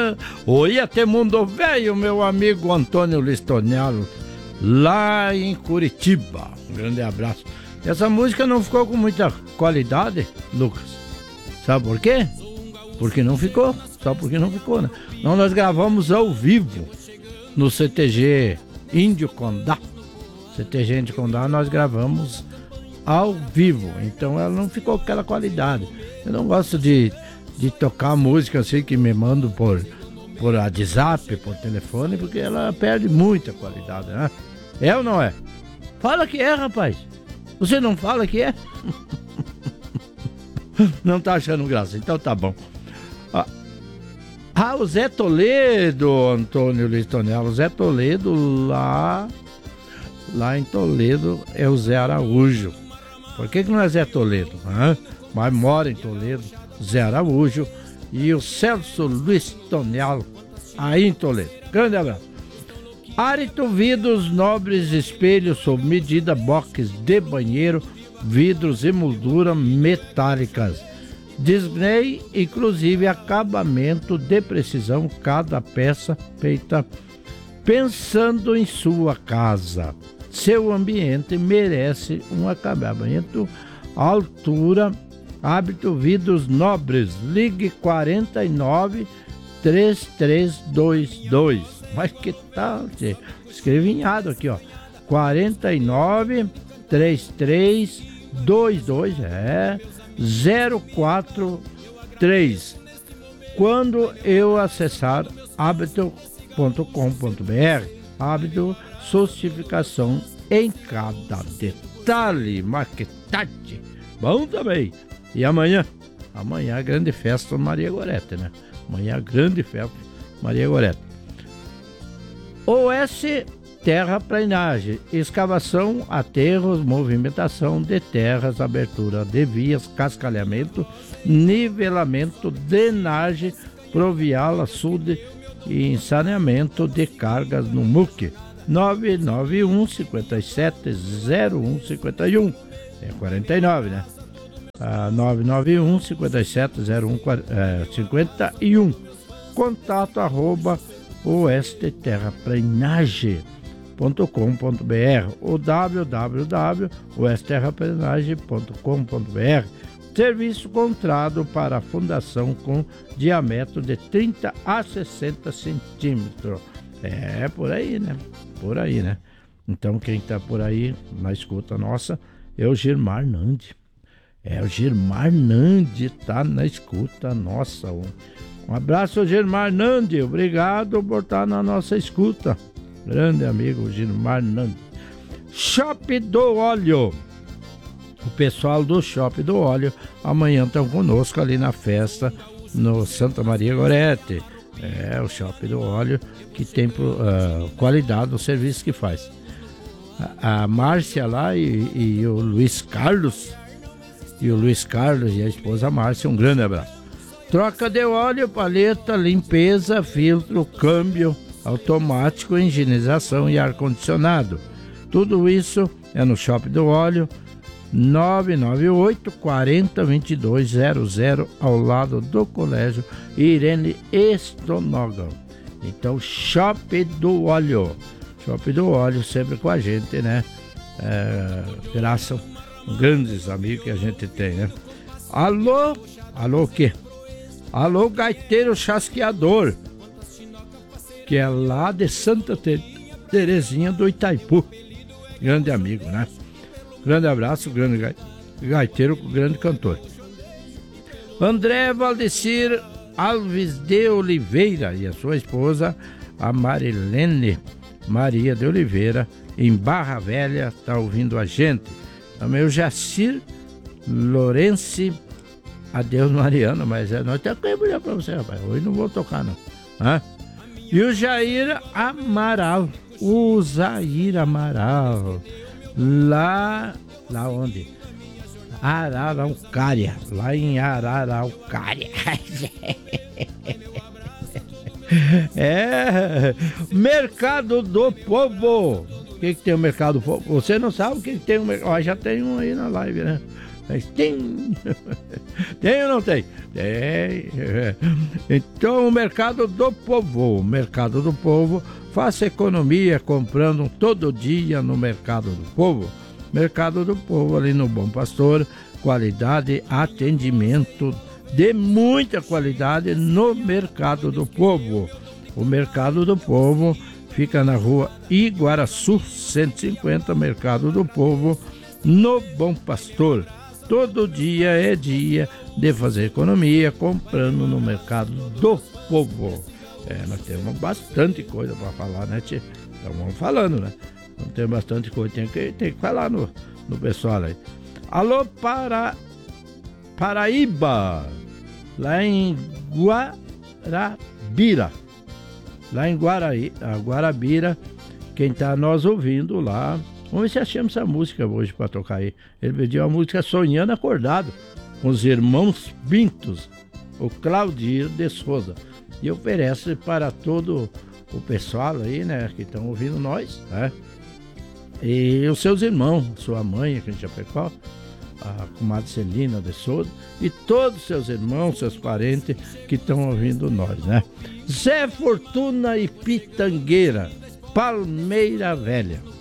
Oi, até Mundo Velho, meu amigo Antônio Listonello, lá em Curitiba. Um grande abraço. Essa música não ficou com muita qualidade, Lucas. Sabe por quê? Porque não ficou. Só porque não ficou, né? Não, nós gravamos ao vivo no CTG Índio Condá. CTG Índio Condá nós gravamos ao vivo. Então ela não ficou com aquela qualidade. Eu não gosto de tocar música assim que me mandam por WhatsApp, por telefone, porque ela perde muita qualidade, né? É ou não é? Fala que é, rapaz. Você não fala que é? Não tá achando graça, então tá bom. O Zé Toledo, Antônio Listonello, o Zé Toledo lá em Toledo é o Zé Araújo. Por que não é Zé Toledo? Mas mora em Toledo, Zé Araújo e o Celso Listonello aí em Toledo. Grande abraço. Arito Vidros Nobres Espelhos sob medida, box de banheiro, vidros e moldura metálicas. Disney, inclusive acabamento de precisão, cada peça feita pensando em sua casa. Seu ambiente merece um acabamento à altura. Arito Vidros Nobres, ligue 49 3322. Mas que tal? Escrevi errado aqui, ó. 49 3322 043. Quando eu acessar habito.com.br, hábito, sofisticação em cada detalhe. Mas que tarde. Bom também. E amanhã a grande festa Maria Gorete, né? Amanhã a grande festa Maria Gorete. OS Terraplenagem, escavação, aterros, movimentação de terras, abertura de vias, cascalhamento, nivelamento, drenagem, pluvial, açude e saneamento de cargas no MUC. 991 57 01 51. É 49, né? 991 57 01 51. Contato @ostterraplenagem.com.br ou www.ostterraplenagem.com.br. Serviço contratado para a fundação com diâmetro de 30 a 60 centímetros. É por aí, né? Por aí, né? Então quem tá por aí na escuta nossa é o Gilmar Nandi. O Gilmar Nandi tá na escuta nossa. Um abraço, Gilmar Nandi. Obrigado por estar na nossa escuta. Grande amigo Gilmar Nandi. Shop do Óleo. O pessoal do Shop do Óleo amanhã estão conosco ali na festa no Santa Maria Gorete. O Shop do Óleo que tem qualidade no serviço que faz. A Márcia lá e o Luiz Carlos. E o Luiz Carlos e a esposa Márcia, um grande abraço. Troca de óleo, paleta, limpeza, filtro, câmbio automático, higienização e ar-condicionado. Tudo isso é no Shop do Óleo, 998 40 2200, ao lado do Colégio Irene Stonogan. Então, Shop do Óleo. Shop do Óleo sempre com a gente, né? Graças a grandes amigos que a gente tem, né? Alô o quê? Alô, Gaiteiro Chasqueador, que é lá de Santa Terezinha do Itaipu. Grande amigo, né? Grande abraço, grande gaiteiro, grande cantor. André Valdecir Alves de Oliveira e a sua esposa, a Marilene Maria de Oliveira, em Barra Velha, tá ouvindo a gente. Também o Jacir Lourenci. Adeus, Mariana, mas nós temos que mulher pra você, rapaz. Hoje não vou tocar, não. E o Jair Amaral. O Jair Amaral. Lá onde? Araraucária. Lá em Araraucária. Mercado do Povo. O que tem o Mercado do Povo? Você não sabe o que tem o Mercado. Já tem um aí na live, né? Mas tem. Tem ou não tem? Tem. Então, o mercado do povo. O mercado do povo, faça economia comprando todo dia no mercado do povo. Mercado do povo, ali no Bom Pastor, qualidade, atendimento de muita qualidade no mercado do povo. O mercado do povo fica na rua Iguaraçu 150, mercado do povo, no Bom Pastor. Todo dia é dia de fazer economia comprando no mercado do povo. Nós temos bastante coisa para falar, né, tia? Então vamos falando, né? Não tem bastante coisa, tem que falar no pessoal aí. Alô, Paraíba, lá em Guarabira. Lá em Guarabira, quem tá nós ouvindo lá, vamos ver se achamos essa música hoje para tocar aí. Ele pediu a música Sonhando Acordado, com os irmãos Pintos, o Claudir de Souza. E oferece para todo o pessoal aí, né, que estão ouvindo nós, né? E os seus irmãos, sua mãe aqui em Chapecó, a comadre Celina de Souza, e todos os seus irmãos, seus parentes que estão ouvindo nós, né? Zé Fortuna e Pitangueira, Palmeira Velha.